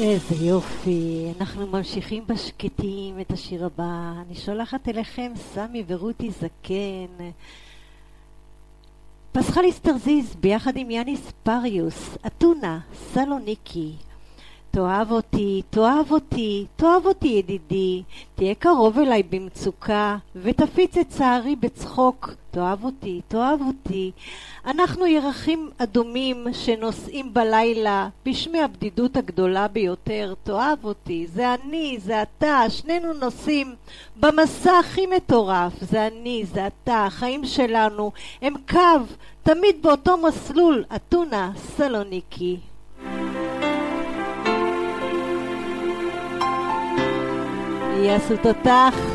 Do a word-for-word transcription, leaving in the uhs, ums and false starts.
איזה יופי, אנחנו ממשיכים בשקטים את השיר הבא. אני שולחת אליכם סמי ורותי זקן. פסחליס תרזיז ביחד עם יאניס פריוס, אתונה, סלוניקי. תאהב אותי, תאהב אותי, תאהב אותי ידידי, תהיה קרוב אליי במצוקה, ותפיץ את צערי בצחוק. תאהב אותי, תאהב אותי. אנחנו ירחים אדומים שנוסעים בלילה, בשמי הבדידות הגדולה ביותר. תאהב אותי, זה אני, זה אתה, שנינו נוסעים במסע הכי מטורף. זה אני, זה אתה, החיים שלנו הם קו, תמיד באותו מסלול. אתונה, סלוניקי. יעשו תותח.